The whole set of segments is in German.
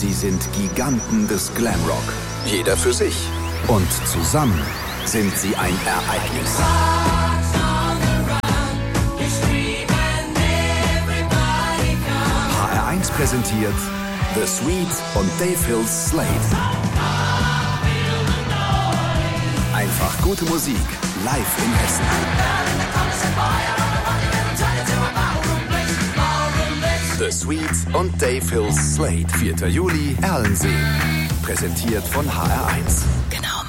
Sie sind Giganten des Glamrock. Jeder für sich. Und zusammen sind sie ein Ereignis. HR1 präsentiert The Sweet und Dave Hills Slade. Einfach gute Musik, live in Hessen. The Sweet und Dave Hills Slade. 4. Juli, Erlensee. Präsentiert von HR1. Genau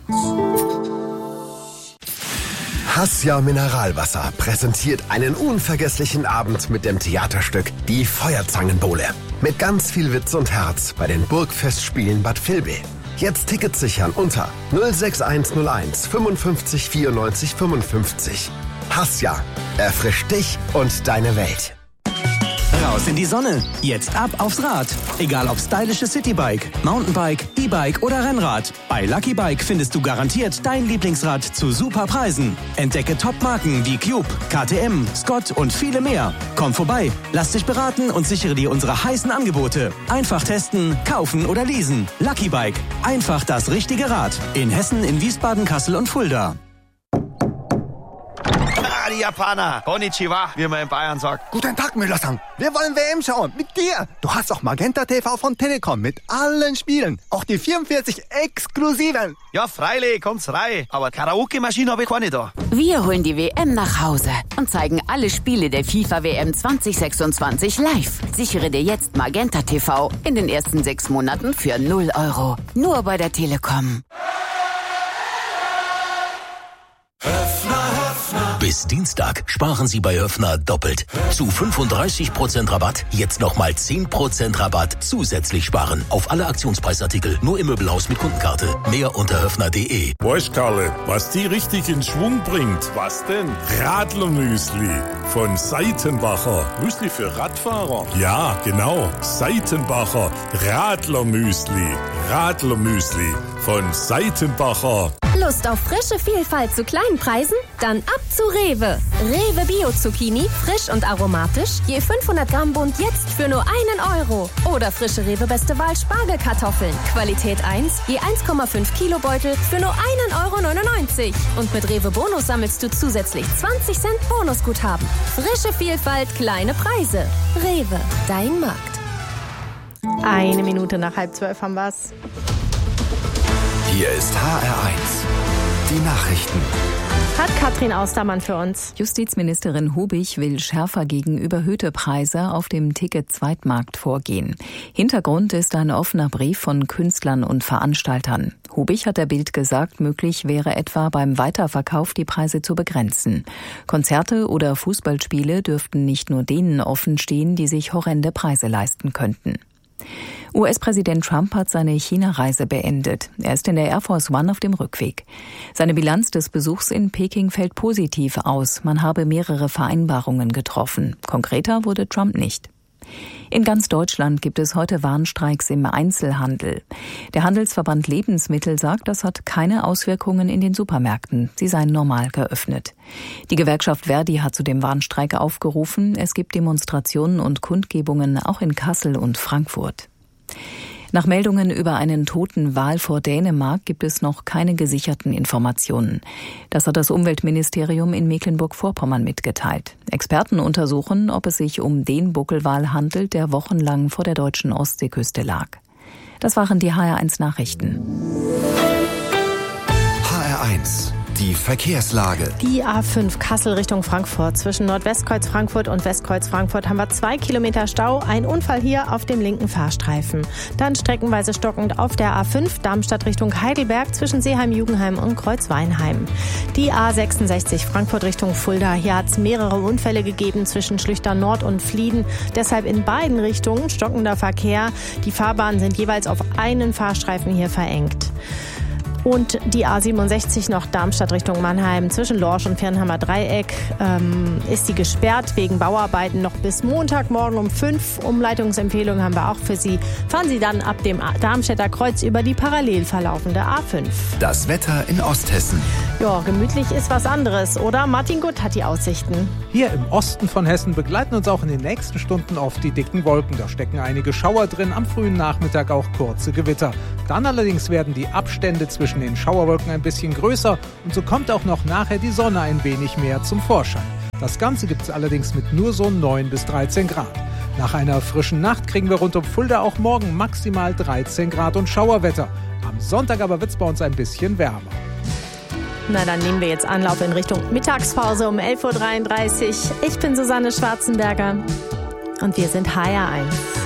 meins. Hassia Mineralwasser präsentiert einen unvergesslichen Abend mit dem Theaterstück Die Feuerzangenbowle. Mit ganz viel Witz und Herz bei den Burgfestspielen Bad Vilbel. Jetzt Tickets sichern unter 06101 55 94 55. Hassia, erfrischt dich und deine Welt. Raus in die Sonne. Jetzt ab aufs Rad. Egal ob stylisches Citybike, Mountainbike, E-Bike oder Rennrad. Bei Lucky Bike findest du garantiert dein Lieblingsrad zu super Preisen. Entdecke Top-Marken wie Cube, KTM, Scott und viele mehr. Komm vorbei, lass dich beraten und sichere dir unsere heißen Angebote. Einfach testen, kaufen oder leasen. Lucky Bike. Einfach das richtige Rad. In Hessen, in Wiesbaden, Kassel und Fulda. Die Japaner. Konnichiwa, wie man in Bayern sagt. Guten Tag, Müller-san. Wir wollen WM schauen. Mit dir. Du hast auch Magenta TV von Telekom mit allen Spielen. Auch die 44 exklusiven. Ja, freilich, kommt's rein. Aber Karaoke-Maschine habe ich keine da. Wir holen die WM nach Hause und zeigen alle Spiele der FIFA-WM 2026 live. Sichere dir jetzt Magenta TV in den ersten 6 Monaten für 0 €. Nur bei der Telekom. Bis Dienstag sparen Sie bei Höffner doppelt. Zu 35% Rabatt, jetzt nochmal 10% Rabatt zusätzlich sparen. Auf alle Aktionspreisartikel, nur im Möbelhaus mit Kundenkarte. Mehr unter höffner.de. Weißt Karle, was die richtig in Schwung bringt? Was denn? Radlermüsli von Seitenbacher. Müsli für Radfahrer? Ja, genau. Seitenbacher Radlermüsli. Radlermüsli von Seitenbacher. Lust auf frische Vielfalt zu kleinen Preisen? Dann ab zu Rewe. Rewe Bio-Zucchini, frisch und aromatisch, je 500 Gramm Bund jetzt für nur 1 €. Oder frische Rewe Beste Wahl Spargelkartoffeln, Qualität 1, je 1,5 Kilo Beutel für nur 1,99 €. Und mit Rewe Bonus sammelst du zusätzlich 20 Cent Bonusguthaben. Frische Vielfalt, kleine Preise. Rewe, dein Markt. 1 Minute nach 11:30 haben wir's. Hier ist HR1. Die Nachrichten. Hat Katrin Austermann für uns. Justizministerin Hubich will schärfer gegen überhöhte Preise auf dem Ticket-Zweitmarkt vorgehen. Hintergrund ist ein offener Brief von Künstlern und Veranstaltern. Hubich hat der Bild gesagt, möglich wäre etwa beim Weiterverkauf die Preise zu begrenzen. Konzerte oder Fußballspiele dürften nicht nur denen offen stehen, die sich horrende Preise leisten könnten. US-Präsident Trump hat seine China-Reise beendet. Er ist in der Air Force One auf dem Rückweg. Seine Bilanz des Besuchs in Peking fällt positiv aus. Man habe mehrere Vereinbarungen getroffen. Konkreter wurde Trump nicht. In ganz Deutschland gibt es heute Warnstreiks im Einzelhandel. Der Handelsverband Lebensmittel sagt, das hat keine Auswirkungen in den Supermärkten. Sie seien normal geöffnet. Die Gewerkschaft Verdi hat zu dem Warnstreik aufgerufen. Es gibt Demonstrationen und Kundgebungen auch in Kassel und Frankfurt. Nach Meldungen über einen toten Wal vor Dänemark gibt es noch keine gesicherten Informationen. Das hat das Umweltministerium in Mecklenburg-Vorpommern mitgeteilt. Experten untersuchen, ob es sich um den Buckelwal handelt, der wochenlang vor der deutschen Ostseeküste lag. Das waren die HR1 Nachrichten. HR1. Die Verkehrslage. Die A5 Kassel Richtung Frankfurt. Zwischen Nordwestkreuz Frankfurt und Westkreuz Frankfurt haben wir 2 Kilometer Stau. Ein Unfall hier auf dem linken Fahrstreifen. Dann streckenweise stockend auf der A5 Darmstadt Richtung Heidelberg zwischen Seeheim-Jugenheim und Kreuzweinheim. Die A66 Frankfurt Richtung Fulda. Hier hat es mehrere Unfälle gegeben zwischen Schlüchtern Nord und Flieden. Deshalb in beiden Richtungen stockender Verkehr. Die Fahrbahnen sind jeweils auf einen Fahrstreifen hier verengt. Und die A67 noch Darmstadt Richtung Mannheim zwischen Lorsch und Viernheimer Dreieck ist die gesperrt wegen Bauarbeiten noch bis Montagmorgen um 5. Umleitungsempfehlung haben wir auch für Sie. Fahren Sie dann ab dem Darmstädter Kreuz über die parallel verlaufende A5. Das Wetter in Osthessen. Ja, gemütlich ist was anderes, oder? Martin Gutt hat die Aussichten. Hier im Osten von Hessen begleiten uns auch in den nächsten Stunden oft die dicken Wolken. Da stecken einige Schauer drin, am frühen Nachmittag auch kurze Gewitter. Dann allerdings werden die Abstände zwischen den Schauerwolken ein bisschen größer und so kommt auch noch nachher die Sonne ein wenig mehr zum Vorschein. Das Ganze gibt es allerdings mit nur so 9 bis 13 Grad. Nach einer frischen Nacht kriegen wir rund um Fulda auch morgen maximal 13 Grad und Schauerwetter. Am Sonntag aber wird es bei uns ein bisschen wärmer. Na, dann nehmen wir jetzt Anlauf in Richtung Mittagspause um 11.33 Uhr. Ich bin Susanne Schwarzenberger und wir sind HR1.